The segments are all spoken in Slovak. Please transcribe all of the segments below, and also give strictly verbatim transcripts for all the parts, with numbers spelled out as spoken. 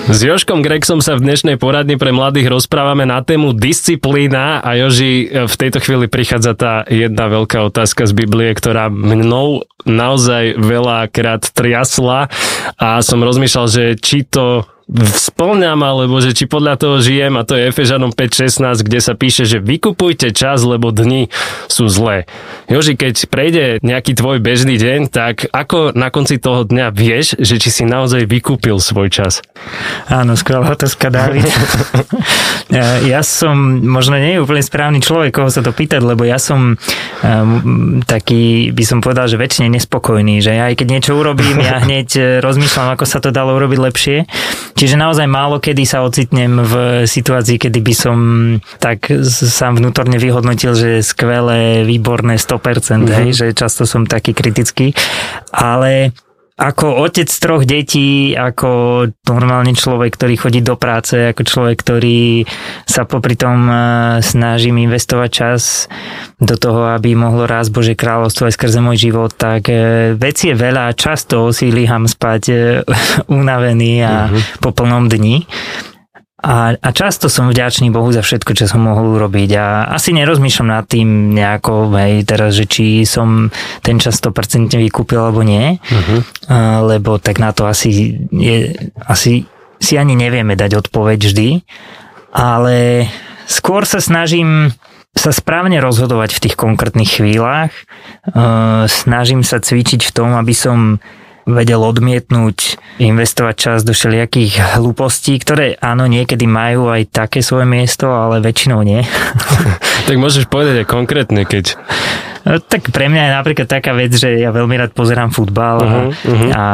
S Jožkom Grexom sa v dnešnej poradni pre mladých rozprávame na tému disciplína a Joži, v tejto chvíli prichádza tá jedna veľká otázka z Biblie, ktorá mnou naozaj veľakrát triasla a som rozmýšľal, že či to spĺňam, alebo že či podľa toho žijem, a to je Efežanom päť šestnásť, kde sa píše, že vykupujte čas, lebo dni sú zlé. Joži, keď prejde nejaký tvoj bežný deň, tak ako na konci toho dňa vieš, že či si naozaj vykúpil svoj čas? Áno, skvelá otázka, Dávid. Ja som možno nie je úplne správny človek, koho sa to pýtať, lebo ja som um, taký, by som povedal, že väčšine nespokojný, že ja aj keď niečo urobím, ja hneď rozmýšľam, ako sa to dalo urobiť lepšie. Čiže naozaj málo kedy sa ocitnem v situácii, kedy by som tak sám vnútorne vyhodnotil, že je skvelé, výborné, sto percent, mm-hmm. hej, že často som taký kritický. Ale ako otec troch detí, ako normálny človek, ktorý chodí do práce, ako človek, ktorý sa popri tom snažím investovať čas do toho, aby mohlo rásť Božie kráľovstvo aj skrze môj život, tak veci je veľa a často si líham spať unavený a uh-huh. po plnom dni. A, a často som vďačný Bohu za všetko, čo som mohol urobiť a asi nerozmýšľam nad tým nejako, hej, teraz, že či som ten čas sto percent vykúpil alebo nie, uh-huh. a, lebo tak na to asi, je, asi si ani nevieme dať odpoveď vždy, ale skôr sa snažím sa správne rozhodovať v tých konkrétnych chvíľach, e, snažím sa cvičiť v tom, aby som vedel odmietnúť, investovať čas do všelijakých hlúpostí, ktoré áno, niekedy majú aj také svoje miesto, ale väčšinou nie. Tak môžeš povedať aj konkrétne, keď... No, tak pre mňa je napríklad taká vec, že ja veľmi rád pozerám futbal uh-huh, uh-huh. a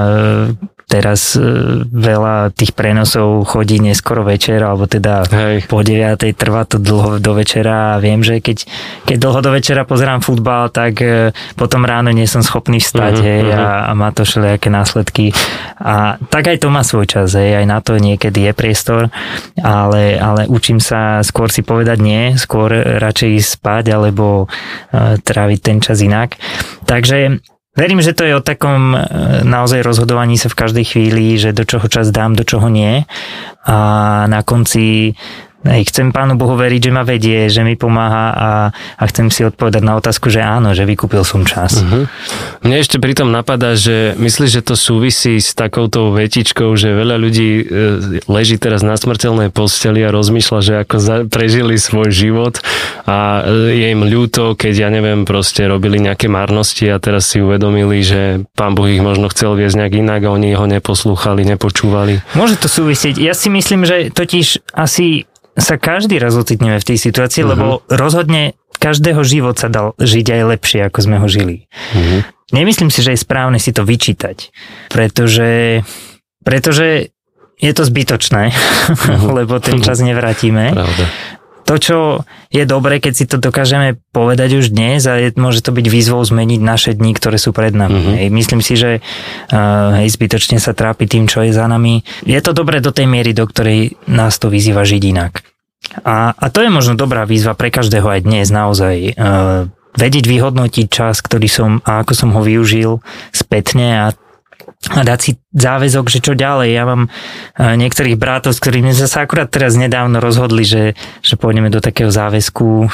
teraz veľa tých prenosov chodí neskoro večer, alebo teda Hej. po deviatej trvá to dlho do večera a viem, že keď, keď dlho do večera pozerám futbal, tak potom ráno nie som schopný vstať uh-huh, hej, uh-huh. a, a má to všelijaké následky. A tak aj to má svoj čas, hej, aj na to niekedy je priestor, ale, ale učím sa skôr si povedať nie, skôr radšej ísť spať, alebo uh, tráviť ten čas inak. Takže verím, že to je o takom naozaj rozhodovaní sa v každej chvíli, že do čoho čas dám, do čoho nie. A na konci hej, chcem Pánu Bohu veriť, že ma vedie, že mi pomáha a, a chcem si odpovedať na otázku, že áno, že vykúpil som čas. Uh-huh. Mne ešte pritom napadá, že myslíš, že to súvisí s takouto vetičkou, že veľa ľudí leží teraz na smrteľnej posteli a rozmýšľa, že ako prežili svoj život a je im ľúto, keď ja neviem, proste robili nejaké marnosti a teraz si uvedomili, že Pán Boh ich možno chcel viesť nejak inak a oni ho neposlúchali, nepočúvali. Môže to súvisieť. Ja si myslím, že totiž asi sa každý raz ocitneme v tej situácii, uh-huh. lebo rozhodne každého život sa dal žiť aj lepšie, ako sme ho žili. Uh-huh. Nemyslím si, že je správne si to vyčítať, pretože, pretože je to zbytočné, uh-huh. lebo ten čas nevrátime. Pravda. To, čo je dobré, keď si to dokážeme povedať už dnes a je, môže to byť výzvou zmeniť naše dni, ktoré sú pred nami. Mm-hmm. Hej, myslím si, že uh, hej, zbytočne sa trápi tým, čo je za nami. Je to dobré do tej miery, do ktorej nás to vyzýva žiť inak. A, a to je možno dobrá výzva pre každého aj dnes naozaj. Uh, vedieť vyhodnotiť čas, ktorý som a ako som ho využil spätne a a dať si záväzok, že čo ďalej. Ja mám niektorých bratov, s ktorými sme sa akurát teraz nedávno rozhodli, že, že pôjdeme do takého záväzku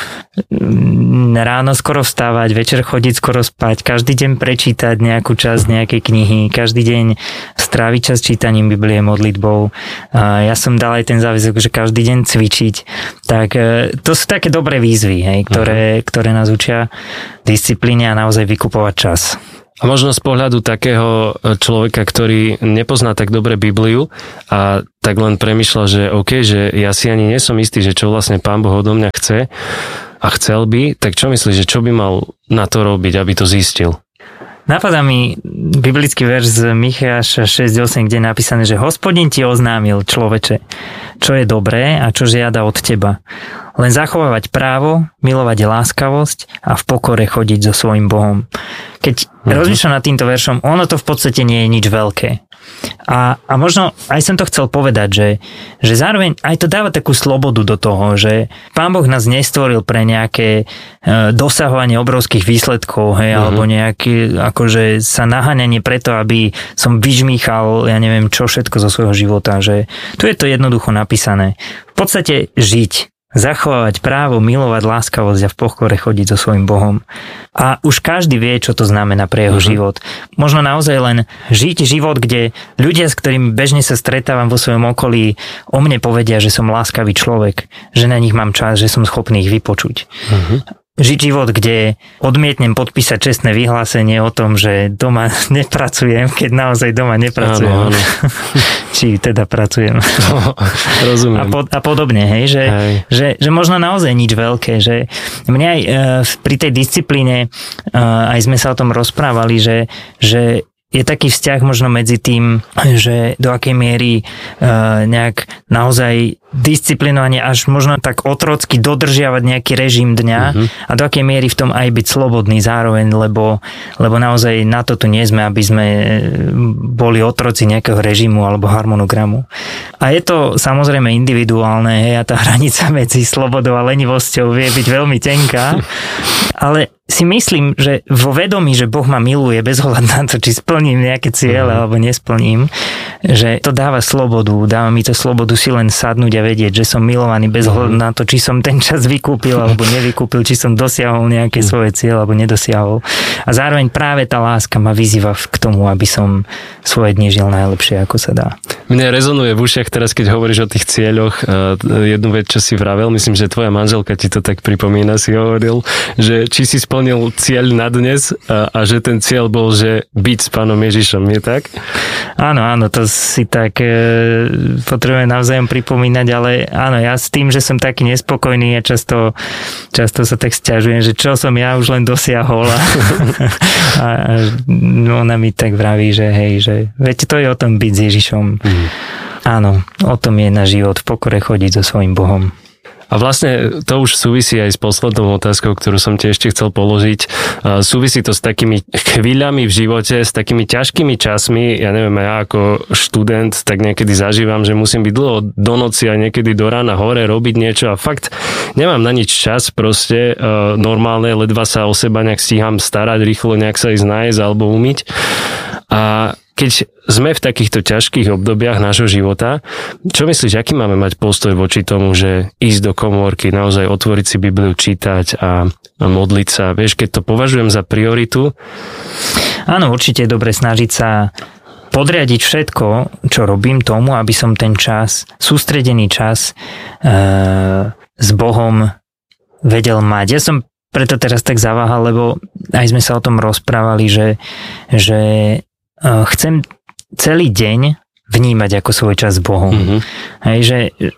ráno skoro vstávať, večer chodiť skoro spať, každý deň prečítať nejakú časť nejakej knihy, každý deň stráviť čas čítaním Biblie, modlitbou. Ja som dal aj ten záväzok, že každý deň cvičiť. Tak to sú také dobré výzvy, hej, ktoré, uh-huh. ktoré nás učia disciplíne a naozaj vykupovať čas. A možno z pohľadu takého človeka, ktorý nepozná tak dobre Bibliu a tak len premýšľa, že OK, že ja si ani nie som istý, že čo vlastne Pán Boh odo mňa chce a chcel by, tak čo myslíš, že čo by mal na to robiť, aby to zistil? Napadá mi biblický verš z Micháša šesť osem, kde je napísané, že Hospodin ti oznámil, človeče, čo je dobré a čo žiada od teba. Len zachovávať právo, milovať láskavosť a v pokore chodiť so svojím Bohom. Keď uh-huh. rozmýšľam nad týmto veršom, ono to v podstate nie je nič veľké. A, a možno aj som to chcel povedať, že, že zároveň aj to dáva takú slobodu do toho, že Pán Boh nás nestvoril pre nejaké e, dosahovanie obrovských výsledkov, hej, uh-huh. alebo nejaké akože sa naháňanie preto, aby som vyžmýchal, ja neviem čo všetko zo svojho života, že tu je to jednoducho napísané. V podstate žiť, zachovávať právo, milovať láskavosť a v pokore chodiť so svojím Bohom. A už každý vie, čo to znamená pre jeho uh-huh. život. Možno naozaj len žiť život, kde ľudia, s ktorými bežne sa stretávam vo svojom okolí, o mne povedia, že som láskavý človek, že na nich mám čas, že som schopný ich vypočuť. Uh-huh. Žiť život, kde odmietnem podpísať čestné vyhlásenie o tom, že doma nepracujem, keď naozaj doma nepracujem. Áno, áno. Či teda pracujem. No, rozumiem. A, pod, a podobne, hej, že, hej. Že, že možno naozaj nič veľké, že mne aj e, pri tej disciplíne e, aj sme sa o tom rozprávali, že, že je taký vzťah možno medzi tým, že do akej miery e, nejak naozaj disciplinovanie až možno tak otrocky dodržiavať nejaký režim dňa uh-huh. a do akej miery v tom aj byť slobodný zároveň, lebo, lebo naozaj na to tu nie sme, aby sme boli otroci nejakého režimu alebo harmonogramu. A je to samozrejme individuálne, hej, a tá hranica medzi slobodou a lenivosťou vie byť veľmi tenká, ale si myslím, že vo vedomí, že Boh ma miluje bez ohľadu na to, či splním nejaké ciele uh-huh. alebo nesplním, že to dáva slobodu, dáva mi to slobodu si len sadnúť a vedieť, že som milovaný bez ohľadu na to, či som ten čas vykúpil alebo nevykúpil, či som dosiahol nejaké svoje cieľ alebo nedosiahol. A zároveň práve tá láska ma vyzýva k tomu, aby som svoje dni žil najlepšie, ako sa dá. Mne rezonuje v ušiach teraz, keď hovoríš o tých cieľoch, jednu vec, čo si vravel, myslím, že tvoja manželka ti to tak pripomína, si hovoril, že či si splnil cieľ na dnes a, a že ten cieľ bol, že byť s Pánom Ježišom, je tak? Áno, áno, to si tak e, potrebujem navzájom pripomínať, ale áno, ja s tým, že som taký nespokojný, ja často, často sa tak sťažujem, že čo som ja už len dosiahol a, a, a ona mi tak vraví, že hej, že veď to je o tom byť s Ježišom. Mm. Áno, o tom je na život v pokore chodiť so svojím Bohom. A vlastne to už súvisí aj s poslednou otázkou, ktorú som ti ešte chcel položiť. Súvisí to s takými chvíľami v živote, s takými ťažkými časmi. Ja neviem, ja ako študent tak niekedy zažívam, že musím byť dlho do noci a niekedy do rána hore robiť niečo a fakt nemám na nič čas proste normálne, ledva sa o seba nejak stíham starať, rýchlo nejak sa ísť nájsť alebo umyť. A keď sme v takýchto ťažkých obdobiach nášho života, čo myslíš, aký máme mať postoj voči tomu, že ísť do komórky, naozaj otvoriť si Bibliu, čítať a modliť sa? Vieš, keď to považujem za prioritu? Áno, určite je dobre snažiť sa podriadiť všetko, čo robím tomu, aby som ten čas, sústredený čas e, s Bohom vedel mať. Ja som preto teraz tak zaváhal, lebo aj sme sa o tom rozprávali, že, že chcem celý deň vnímať ako svoj čas s Bohom. Mm-hmm. Hej, že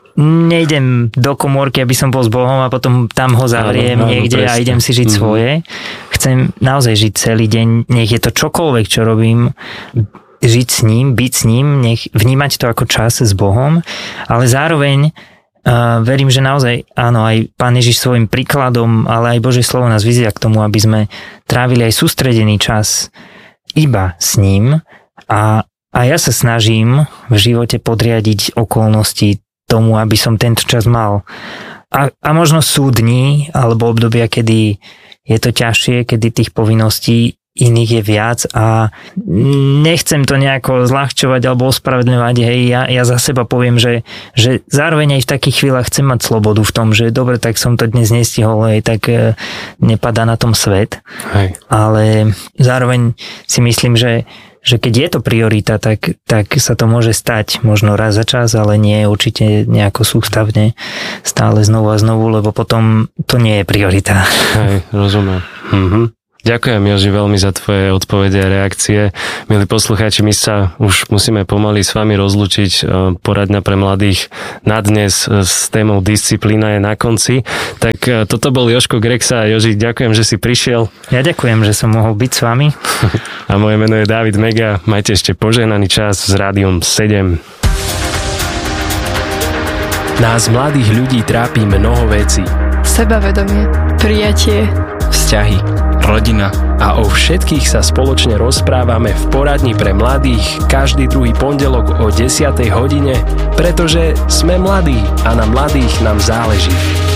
nejdem do komórky, aby som bol s Bohom a potom tam ho zavriem áno, áno, niekde presne. A idem si žiť mm-hmm. svoje. Chcem naozaj žiť celý deň, nech je to čokoľvek, čo robím, žiť s ním, byť s ním, nech vnímať to ako čas s Bohom, ale zároveň Uh, verím, že naozaj, áno, aj Pán Ježiš svojim príkladom, ale aj Božie slovo nás vyzýva k tomu, aby sme trávili aj sústredený čas iba s ním a, a ja sa snažím v živote podriadiť okolnosti tomu, aby som tento čas mal. A, a možno sú dni alebo obdobia, kedy je to ťažšie, kedy tých povinností iných je viac a nechcem to nejako zľahčovať alebo ospravedlňovať, hej, ja, ja za seba poviem, že, že zároveň aj v takých chvíľach chcem mať slobodu v tom, že dobre, tak som to dnes nestihol, hej, tak e, nepadá na tom svet, hej. Ale zároveň si myslím, že, že keď je to priorita, tak, tak sa to môže stať možno raz za čas, ale nie určite nejako sústavne stále znovu a znovu, lebo potom to nie je priorita. Hej, rozumiem. Mhm. Ďakujem, Joži, veľmi za tvoje odpovede a reakcie. Milí poslucháči, my sa už musíme pomaly s vami rozlučiť. Poradňa pre mladých na dnes s témou disciplína je na konci. Tak toto bol Jožko Grexa. Joži, ďakujem, že si prišiel. Ja ďakujem, že som mohol byť s vami. A moje meno je Dávid Mega. Majte ešte požehnaný čas s Rádiom sedem. Nás mladých ľudí trápi mnoho vecí. Sebavedomie, prijatie, vzťahy, rodina. A o všetkých sa spoločne rozprávame v poradni pre mladých každý druhý pondelok o desiatej hodine, pretože sme mladí a na mladých nám záleží.